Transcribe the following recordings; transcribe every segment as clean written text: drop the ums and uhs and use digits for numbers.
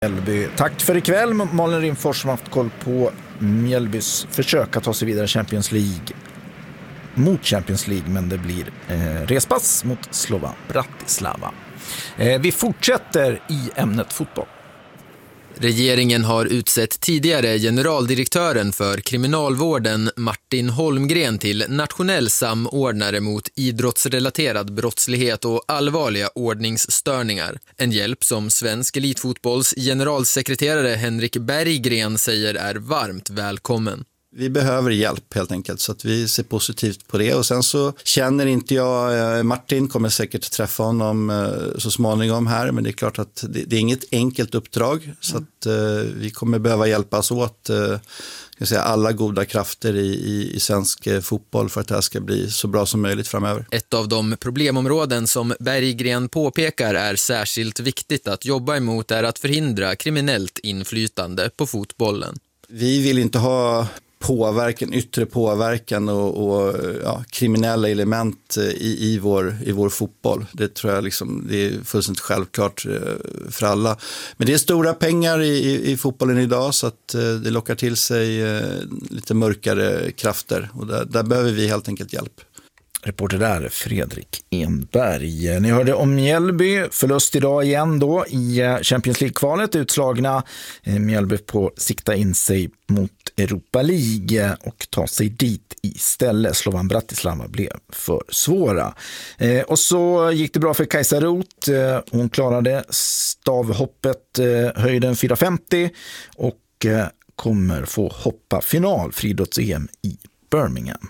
Mjällby. Tack för ikväll. Malin Rimfors som har haft koll på Mjällbys försök att ta sig vidare mot Champions League, men det blir respass mot Slovan Bratislava. Vi fortsätter i ämnet fotboll. Regeringen har utsett tidigare generaldirektören för kriminalvården Martin Holmgren till nationell samordnare mot idrottsrelaterad brottslighet och allvarliga ordningsstörningar. En hjälp som svensk elitfotbolls generalsekreterare Henrik Berggren säger är varmt välkommen. Vi behöver hjälp helt enkelt, så att vi ser positivt på det. Och sen så känner inte jag Martin, kommer säkert träffa honom så småningom här, men det är klart att det är inget enkelt uppdrag, så att vi kommer behöva hjälpas åt alla goda krafter i svensk fotboll för att det här ska bli så bra som möjligt framöver. Ett av de problemområden som Berggren påpekar är särskilt viktigt att jobba emot är att förhindra kriminellt inflytande på fotbollen. Vi vill inte ha yttre påverkan och kriminella element i vår fotboll. Det tror jag det är fullständigt självklart för alla. Men det är stora pengar i fotbollen idag, så att det lockar till sig lite mörkare krafter, och där behöver vi helt enkelt hjälp. Reporter där Fredrik Enberg. Ni hörde om Mjällby, förlust idag igen då i Champions League-kvalet, utslagna. Mjällby på sikta in sig mot Europa League och ta sig dit istället. Slovan Bratislava blev för svåra. Och så gick det bra för Kajsa Roth. Hon klarade stavhoppet, höjden 4,50 och kommer få hoppa final friidrotts-EM i Birmingham.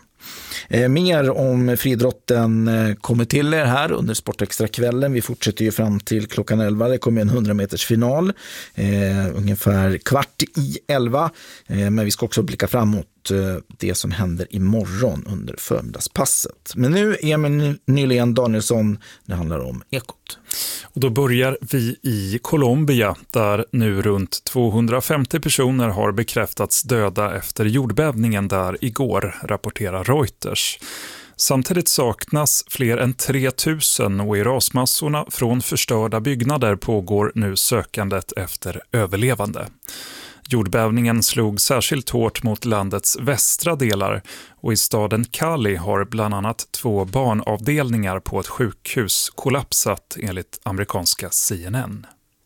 Mer om friidrotten kommer till er här under Sportextra-kvällen. Vi fortsätter ju fram till klockan 11. Det kommer en 100-meters final, ungefär 10:15. Men vi ska också blicka framåt det som händer imorgon under förmiddagspasset. Men nu Emil Nylén Danielsson, det handlar om Ekot. Och då börjar vi i Colombia, där nu runt 250 personer har bekräftats döda efter jordbävningen där igår, rapporterar Reuters. Samtidigt saknas fler än 3000 och i rasmassorna från förstörda byggnader pågår nu sökandet efter överlevande. Jordbävningen slog särskilt hårt mot landets västra delar, och i staden Cali har bland annat 2 barnavdelningar på ett sjukhus kollapsat enligt amerikanska CNN.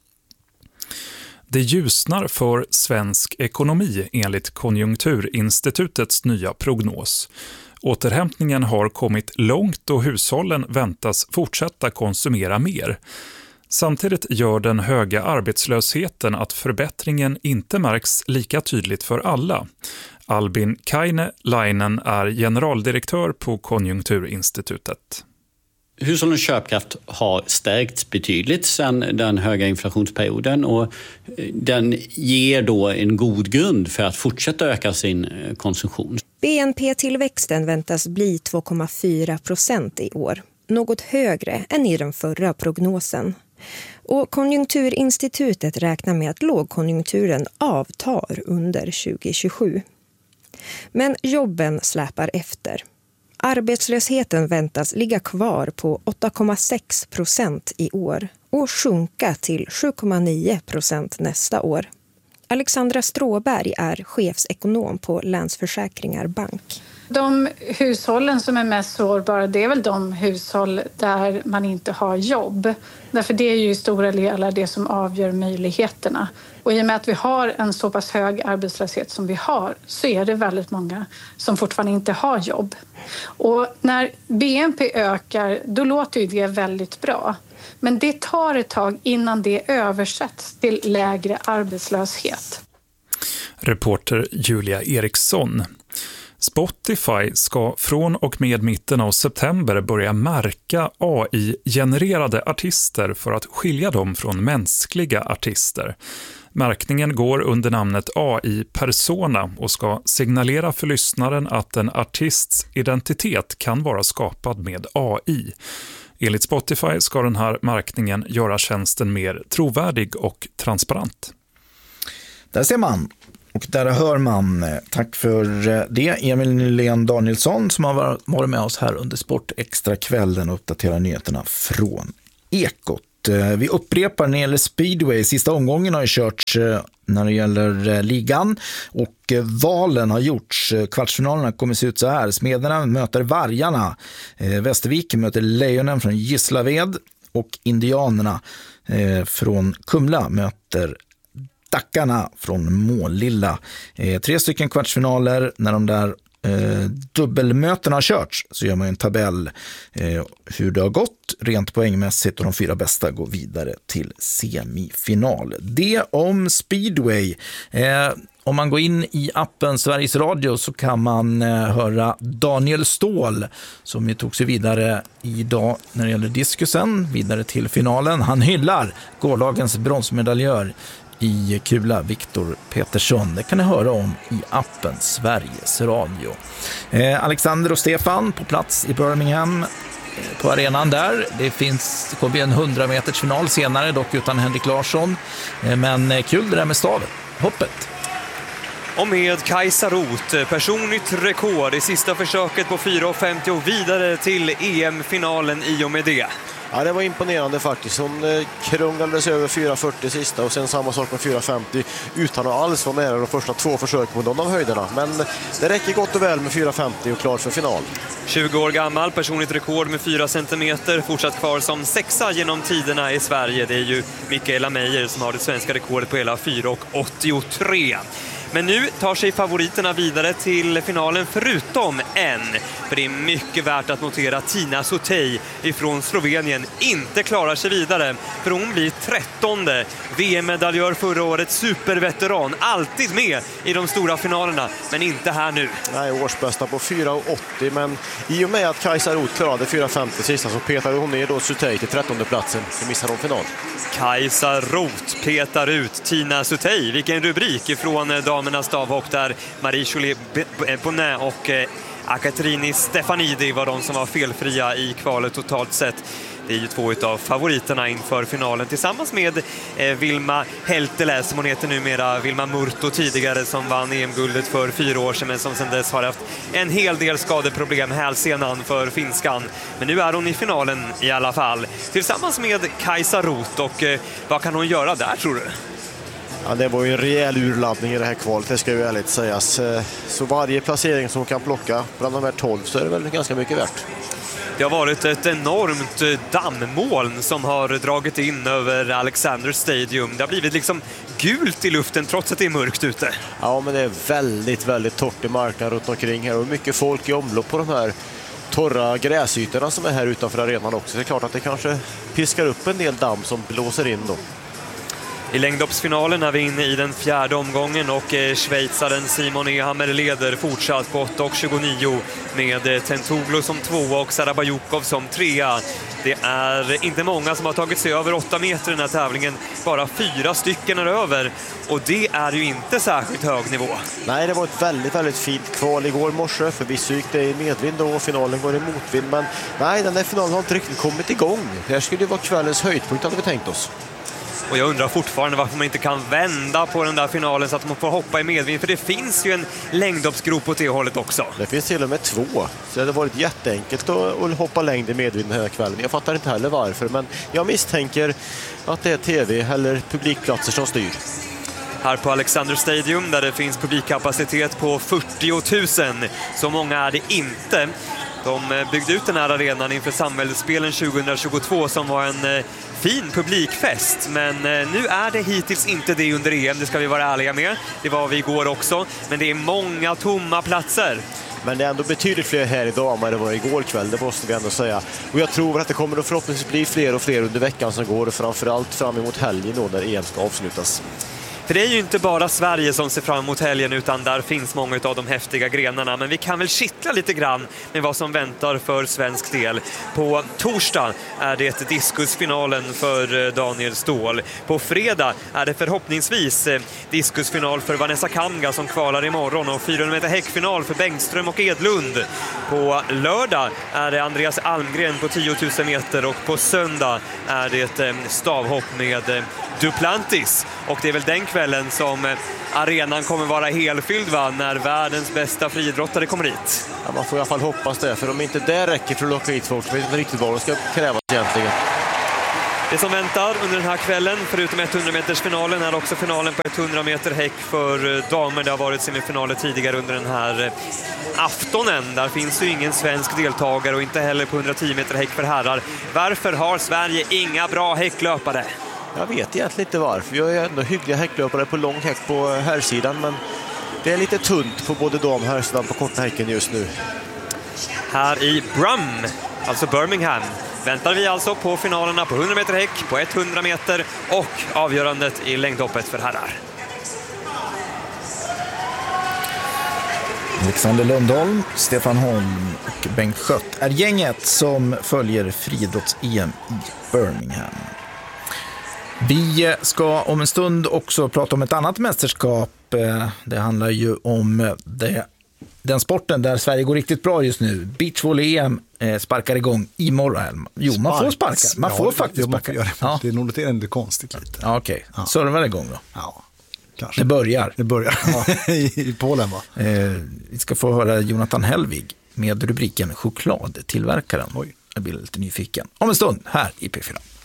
Det ljusnar för svensk ekonomi enligt Konjunkturinstitutets nya prognos. Återhämtningen har kommit långt och hushållen väntas fortsätta konsumera mer. Samtidigt gör den höga arbetslösheten att förbättringen inte märks lika tydligt för alla. Albin Kaine-Lainen är generaldirektör på Konjunkturinstitutet. Hushållens köpkraft har stärkts betydligt sedan den höga inflationsperioden, och den ger då en god grund för att fortsätta öka sin konsumtion. BNP-tillväxten väntas bli 2,4% i år, något högre än i den förra prognosen. Och Konjunkturinstitutet räknar med att lågkonjunkturen avtar under 2027. Men jobben släpar efter. Arbetslösheten väntas ligga kvar på 8,6% i år och sjunka till 7,9% nästa år. Alexandra Stråberg är chefsekonom på Länsförsäkringar Bank. De hushållen som är mest sårbara, det är väl de hushåll där man inte har jobb. Därför det är ju i stora delar det som avgör möjligheterna. Och i och med att vi har en så pass hög arbetslöshet som vi har, så är det väldigt många som fortfarande inte har jobb. Och när BNP ökar, då låter ju det väldigt bra. Men det tar ett tag innan det översätts till lägre arbetslöshet. Reporter Julia Eriksson. Spotify ska från och med mitten av september börja märka AI-genererade artister för att skilja dem från mänskliga artister. Märkningen går under namnet AI-persona och ska signalera för lyssnaren att en artists identitet kan vara skapad med AI. Enligt Spotify ska den här märkningen göra tjänsten mer trovärdig och transparent. Där ser man. Och där hör man. Tack för det. Emil Nylén Danielsson som har varit med oss här under Sportextra-kvällen och uppdaterar nyheterna från Ekot. Vi upprepar när det gäller speedway. Sista omgången har ju körts när det gäller ligan och valen har gjorts. Kvartsfinalerna kommer se ut så här. Smederna möter Vargarna. Västervik möter Lejonen från Gislaved och Indianerna från Kumla möter Dackarna från Målilla. 3 stycken kvartsfinaler. När de där dubbelmötena har körts så gör man en tabell hur det har gått rent poängmässigt och de 4 bästa går vidare till semifinal. Det om speedway. Om man går in i appen Sveriges Radio så kan man höra Daniel Ståhl som ju tog sig vidare idag när det gäller diskusen, vidare till finalen. Han hyllar gårdagens bronsmedaljör i kula, Viktor Petersson. Det kan ni höra om i appen Sveriges Radio. Alexander och Stefan på plats i Birmingham på arenan där. Det kommer bli en 100-meters final senare, dock utan Henrik Larsson. Men kul det där med staven. Hoppet. Och med Kajsa Roth, personligt rekord i sista försöket på 4,50 och vidare till EM-finalen i och med det. Ja, det var imponerande faktiskt. Hon krånglades över 4,40 sista och sen samma sak med 4,50 utan att alls vara nära de första 2 försöken på de höjderna. Men det räcker gott och väl med 4,50 och klart för final. 20 år gammal, personligt rekord med 4 centimeter, fortsatt kvar som 6:a genom tiderna i Sverige. Det är ju Mikaela Meijer som har det svenska rekordet på hela 4,83. Men nu tar sig favoriterna vidare till finalen förutom en. För det är mycket värt att notera att Tina Sutej ifrån Slovenien inte klarar sig vidare. För hon blir 13:e VM-medaljör förra året, superveteran. Alltid med i de stora finalerna, men inte här nu. Nej, årsbästa på 4,80. Men i och med att Kajsa Roth klarade 4,50 sista så petade hon ner då Sutej till 13:e platsen. Så missar hon final. Kajsa Roth petar ut Tina Sutej. Vilken rubrik ifrån damernas stavhopp där Marie-Julie Bonnet och Akaterini Stefanidi var de som var felfria i kvalet totalt sett. Det är ju 2 av favoriterna inför finalen tillsammans med Vilma Heltele, som hon heter numera, Vilma Murto tidigare, som vann EM-guldet för 4 år sedan men som sedan dess har haft en hel del skadeproblem, hälsenan för finskan. Men nu är hon i finalen i alla fall tillsammans med Kajsa Roth. Och vad kan hon göra där, tror du? Ja, det var ju en rejäl urladdning i det här kvalet, det ska ju ärligt sägas. Så varje placering som hon kan plocka bland de här 12 så är det väl ganska mycket värt. Det har varit ett enormt dammoln som har dragit in över Alexander Stadium. Det har blivit liksom gult i luften trots att det är mörkt ute. Ja, men det är väldigt, väldigt torrt i marken runt omkring här och mycket folk i omlopp på de här torra gräsytorna som är här utanför arenan också. Det är klart att det kanske piskar upp en del damm som blåser in då. I längdhoppsfinalen är vi inne i den 4:e omgången och schweizaren Simon Ehammer leder fortsatt på 8,29 med Tentoglu som 2 och Sarabayukov som 3. Det är inte många som har tagit sig över 8 meter i den här tävlingen. Bara 4 stycken är över och det är ju inte särskilt hög nivå. Nej, det var ett väldigt, väldigt fint kval igår morse. Förvisso gick det i medvind och finalen går i motvind. Men nej, den här finalen har inte riktigt kommit igång. Det här skulle ju vara kvällens höjdpunkt, hade vi tänkt oss. Och jag undrar fortfarande varför man inte kan vända på den där finalen så att man får hoppa i medvind. För det finns ju en längdhoppsgrop åt det hållet också. Det finns till och med 2. Så det hade varit jätteenkelt att hoppa längd i medvind den här kvällen. Jag fattar inte heller varför, men jag misstänker att det är tv eller publikplatser som styr. Här på Alexander Stadium där det finns publikkapacitet på 40 000. Så många är det inte. De byggde ut den här arenan inför samhällsspelen 2022 som var en fin publikfest. Men nu är det hittills inte det under EM, det ska vi vara ärliga med. Det var vi igår också, men det är många tomma platser. Men det är ändå betydligt fler här idag än vad det var igår kväll, det måste vi ändå säga. Och jag tror att det kommer att förhoppningsvis bli fler och fler under veckan som går, och framförallt fram emot helgen då när EM ska avslutas. För det är ju inte bara Sverige som ser fram emot helgen, utan där finns många av de häftiga grenarna. Men vi kan väl kittla lite grann med vad som väntar för svensk del. På torsdag är det diskusfinalen för Daniel Ståhl. På fredag är det förhoppningsvis diskusfinal för Vanessa Kamga som kvalar imorgon, och 400 meter häckfinal för Bengström och Edlund. På lördag är det Andreas Almgren på 10 000 meter, och på söndag är det stavhopp med Duplantis. Och det är väl den kvällen som arenan kommer vara helfylld, va? När världens bästa friidrottare kommer hit. Ja, man får i alla fall hoppas det, för om inte det räcker för att locka hit folk, vet inte riktigt vad de ska kräva egentligen. Det som väntar under den här kvällen, förutom 100-metersfinalen, är också finalen på 100 meter häck för damer. Det har varit semifinaler tidigare under den här aftonen. Där finns ju ingen svensk deltagare och inte heller på 110 meter häck för herrar. Varför har Sverige inga bra häcklöpare? Jag vet egentligen inte varför. Vi har ju ändå hyggliga häcklöpare på lång häck på herrsidan, men det är lite tunt på både dam och herrsidan på korta häcken just nu. Här i Brum, alltså Birmingham, väntar vi alltså på finalerna på 100 meter häck, på 100 meter och avgörandet i längdhoppet för herrar. Alexander Lundholm, Stefan Holm och Bengt Schött är gänget som följer friidrotts-EM i Birmingham. Vi ska om en stund också prata om ett annat mästerskap. Det handlar ju om den sporten där Sverige går riktigt bra just nu. Beachvolley-EM sparkar igång imorgon. Jo, man får sparka. Man får faktiskt sparka. Ja. Det är nog lite konstigt lite. Ja, okej. Servar igång då? Ja, kanske. Det börjar. Ja. I Polen, va? Vi ska få höra Jonathan Helvig med rubriken Chokladtillverkaren. Oj. Jag blir lite nyfiken. Om en stund här i P4.